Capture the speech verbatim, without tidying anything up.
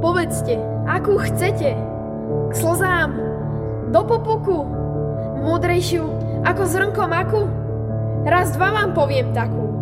Povedzte, akú chcete. K slzám, do popuku, múdrejšiu ako zrnko maku. Raz dva vám poviem takú.